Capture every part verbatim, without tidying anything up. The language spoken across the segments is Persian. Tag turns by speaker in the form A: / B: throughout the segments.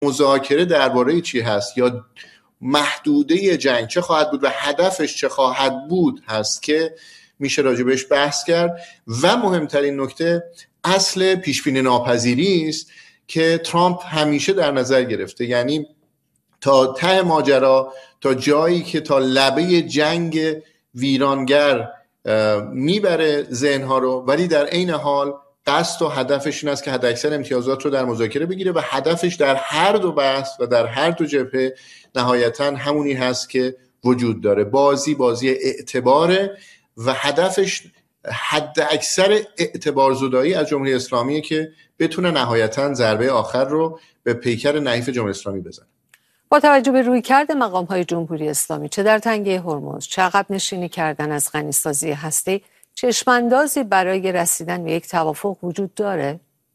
A: مذاکره درباره چی هست یا محدوده جنگ چه خواهد بود و هدفش چه خواهد بود هست که میشه راجبش بحث کرد. و مهمترین نکته اصل پیشبینی ناپذیری است که ترامپ همیشه در نظر گرفته، یعنی تا ته ماجرا، تا جایی که تا لبه جنگ ویرانگر میبره ذهنها رو، ولی در عین حال قصد و هدفش این است که حداکثر امتیازات رو در مذاکره بگیره و هدفش در هر دو بحث و در هر دو جبهه نهایتاً همونی هست که وجود داره. بازی بازی اعتباره و هدفش حداکثر اعتبار زدایی از جمهوری اسلامی که بتونه نهایتاً ضربه آخر رو به پیکر نحیف جمهوری اسلامی بزنه.
B: با توجه به رویکرد مقام‌های جمهوری اسلامی چه در تنگه هرمز چه عقب نشینی کردن از غنیسازی هسته، چشم‌اندازی برای رسیدن به یک توافق وجود داره؟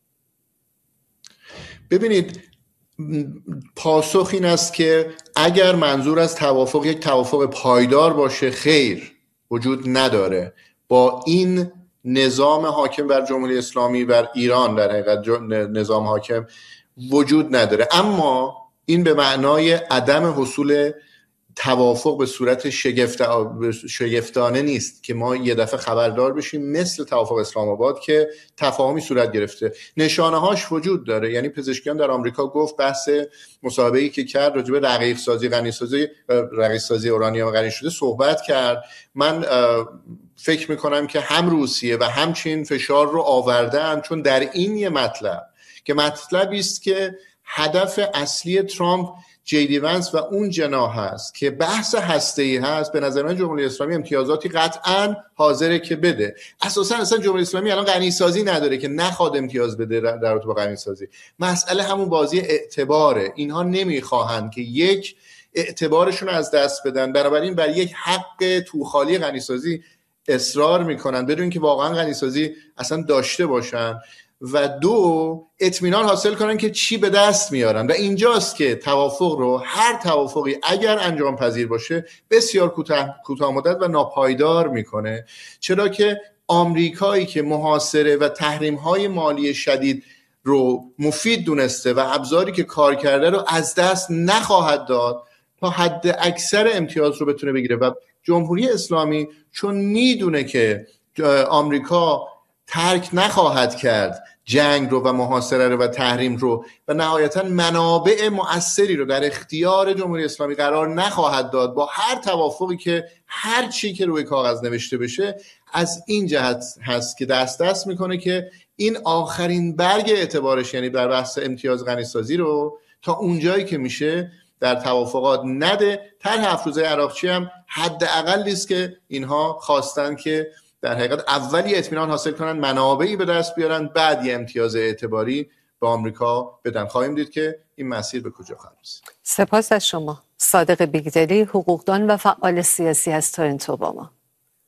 A: ببینید، پاسخ این است که اگر منظور از توافق یک توافق پایدار باشه، خیر، وجود نداره. با این نظام حاکم بر جمهوری اسلامی، بر ایران در حقیقت نظام حاکم وجود نداره. اما این به معنای عدم حصول توافق به صورت شگفت شگفتانه نیست که ما یه دفعه خبردار بشیم مثل توافق اسلام آباد که تفاهمی صورت گرفته. نشانه هاش وجود داره. یعنی پزشکیان در آمریکا گفت بحث مصاحبه‌ای که کرد راجع به رقیق سازی غنی سازی رقیق سازی اورانیوم غنی شده صحبت کرد. من فکر میکنم که هم روسیه و هم چین فشار رو آوردن، چون در این یه مطلب که مطلبی است که هدف اصلی ترامپ جی دی ونس و اون جناح هست که بحث هسته‌ای هست، به نظر من جمهوری اسلامی امتیازاتی قطعاً حاضره که بده. اساساً اصلا جمهوری اسلامی الان غنی سازی نداره که نخواد امتیاز بده در رابطه با غنی سازی. مسئله همون بازی اعتباره. اینها نمیخواهند که یک اعتبارشون از دست بدن، بنابراین بر یک حق توخالی غنی سازی اصرار میکنن بدون که واقعاً غنی سازی اصلا داشته باشن و دو اطمینان حاصل کنن که چی به دست میارن. و اینجاست که توافق رو، هر توافقی اگر انجام پذیر باشه، بسیار کوتاه مدت و ناپایدار میکنه، چرا که آمریکایی که محاصره و تحریم‌های مالی شدید رو مفید دونسته و ابزاری که کار کرده رو از دست نخواهد داد تا حد اکثر امتیاز رو بتونه بگیره. و جمهوری اسلامی چون میدونه که آمریکا ترک نخواهد کرد جنگ رو و محاصره رو و تحریم رو و نهایتا منابع مؤثری رو در اختیار جمهوری اسلامی قرار نخواهد داد، با هر توافقی که هر چی که روی کاغذ نوشته بشه، از این جهت هست که دست دست میکنه که این آخرین برگ اعتبارش، یعنی در بحث امتیاز غنی سازی رو تا اونجایی که میشه در توافقات نده. طرح افروزه عراقچی هم حداقلی است که اینها خواستن که در حقیقت اولی اطمینان حاصل کنن، منابعی به دست بیارن، بعد یه امتیاز اعتباری به آمریکا بدن. خواهیم دید که این مسیر به کجا خواهد رسید.
B: سپاس از شما. صادق بیگدلی، حقوقدان و فعال سیاسی از تورنتو با ما.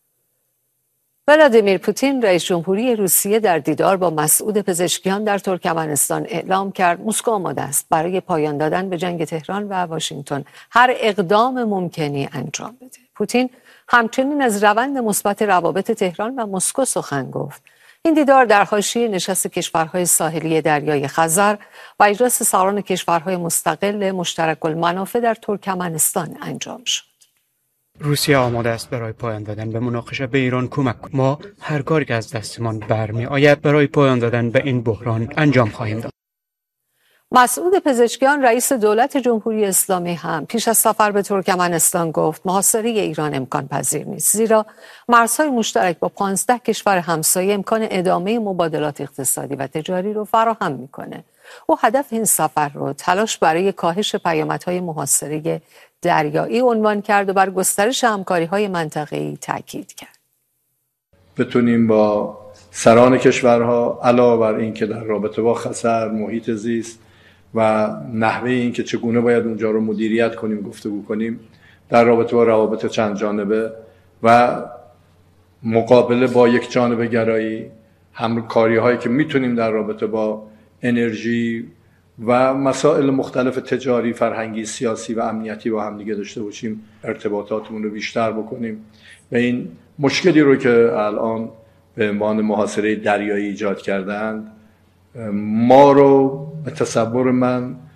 B: ولادیمیر پوتین رئیس جمهوری روسیه در دیدار با مسعود پزشکیان در ترکمنستان اعلام کرد مسکو آماده است برای پایان دادن به جنگ تهران و واشنگتن هر اقدام ممکنی انجام بده. پوتین همچنین از روند مثبت روابط تهران و مسکو سخن گفت. این دیدار در حاشیه نشست کشورهای ساحلی دریای خزر و اجلاس سران کشورهای مستقل مشترک المنافع در ترکمنستان انجام شد.
C: روسیه آماده است برای پایان دادن به مناقشه به ایران کمک کنیم. ما هر کاری که از دستمان برمی آید برای پایان دادن به این بحران انجام خواهیم داد.
B: مسعود پزشکیان رئیس دولت جمهوری اسلامی هم پیش از سفر به ترکمنستان گفت محاصره ایران امکان پذیر نیست، زیرا مرزهای مشترک با پانزده کشور همسایه امکان ادامه مبادلات اقتصادی و تجاری رو فراهم میکنه. او هدف این سفر رو تلاش برای کاهش پیامدهای محاصره دریایی عنوان کرد و بر گسترش همکاری‌های منطقه‌ای تاکید کرد.
D: بتونیم با سران کشورها علاوه بر این که در رابطه با خطر، محیط زیست و نحوه این که چگونه باید اونجا رو مدیریت کنیم گفتگو کنیم، در رابطه با روابط چند جانبه و مقابله با یک جانبه گرایی، همکاری هایی که میتونیم در رابطه با انرژی و مسائل مختلف تجاری، فرهنگی، سیاسی و امنیتی با هم دیگه داشته باشیم، ارتباطاتمون رو بیشتر بکنیم و این مشکلی رو که الان به عنوان محاصره دریایی ایجاد کردند ما رو به تصور من